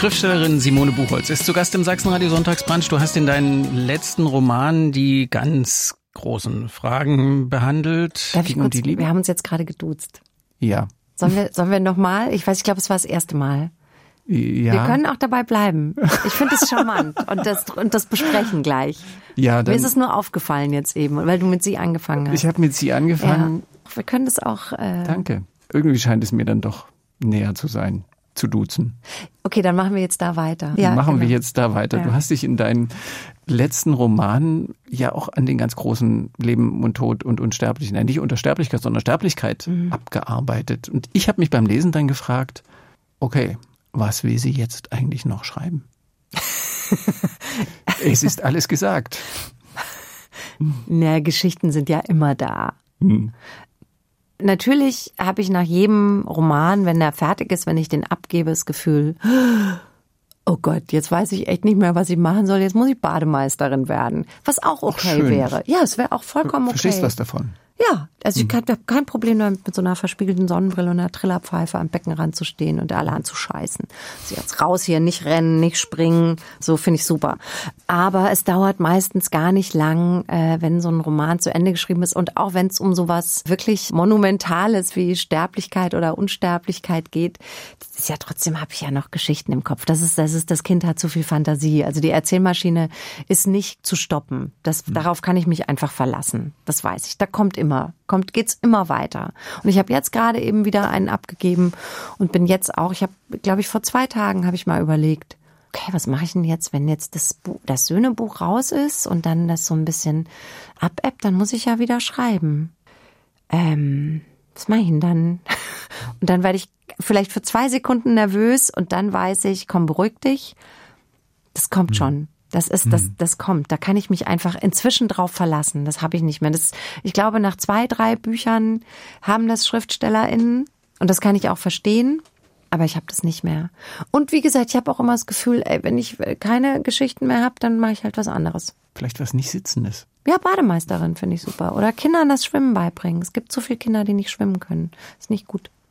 Schriftstellerin Simone Buchholz ist zu Gast im Sachsenradio Sonntagsbrunch. Du hast in deinen letzten Roman die ganz großen Fragen behandelt. Darf ich kurz, wir haben uns jetzt gerade geduzt. Ja. Sollen wir nochmal? Ich glaube, es war das erste Mal. Ja. Wir können auch dabei bleiben. Ich finde es charmant und das besprechen gleich. Ja, dann, mir ist es nur aufgefallen jetzt eben, weil du mit sie angefangen hast. Ich habe mit sie angefangen. Ja. Wir können das auch... Danke. Irgendwie scheint es mir dann doch näher zu sein, zu duzen. Okay, dann machen wir jetzt da weiter. Ja, machen wir jetzt da weiter. Ja. Du hast dich in deinen letzten Roman ja auch an den ganz großen Leben und Tod und Unsterblichen, nicht Unsterblichkeit, sondern Sterblichkeit abgearbeitet. Und ich habe mich beim Lesen dann gefragt, okay, was will sie jetzt eigentlich noch schreiben? Es ist alles gesagt. Na, Geschichten sind ja immer da. Natürlich habe ich nach jedem Roman, wenn der fertig ist, wenn ich den abgebe, das Gefühl, oh Gott, jetzt weiß ich echt nicht mehr, was ich machen soll. Jetzt muss ich Bademeisterin werden. Was auch okay wäre. Ja, es wäre auch vollkommen okay. Verstehst was davon? Ja, also ich habe kein Problem damit, mit so einer verspiegelten Sonnenbrille und einer Trillerpfeife am Beckenrand zu stehen und alle anzuscheißen. Also jetzt raus hier, nicht rennen, nicht springen, so finde ich super. Aber es dauert meistens gar nicht lang, wenn so ein Roman zu Ende geschrieben ist und auch wenn es um sowas wirklich Monumentales wie Sterblichkeit oder Unsterblichkeit geht, das ist ja trotzdem, habe ich ja noch Geschichten im Kopf. Das Kind hat zu viel Fantasie. Also die Erzählmaschine ist nicht zu stoppen. Darauf kann ich mich einfach verlassen. Das weiß ich. Da geht's immer weiter. Und ich habe jetzt gerade eben wieder einen abgegeben und bin jetzt auch, glaube ich, vor 2 Tagen habe ich mal überlegt, okay, was mache ich denn jetzt, wenn jetzt das Söhnebuch raus ist und dann das so ein bisschen abebbt, dann muss ich ja wieder schreiben. Was mache ich denn dann? Und dann werde ich vielleicht für 2 Sekunden nervös und dann weiß ich, komm, beruhig dich. Das kommt schon. Das kommt. Da kann ich mich einfach inzwischen drauf verlassen. Das habe ich nicht mehr. Ich glaube, nach 2, 3 Büchern haben das SchriftstellerInnen und das kann ich auch verstehen, aber ich habe das nicht mehr. Und wie gesagt, ich habe auch immer das Gefühl, wenn ich keine Geschichten mehr habe, dann mache ich halt was anderes. Vielleicht was nicht Sitzendes. Ja, Bademeisterin finde ich super. Oder Kindern das Schwimmen beibringen. Es gibt so viele Kinder, die nicht schwimmen können. Ist nicht gut.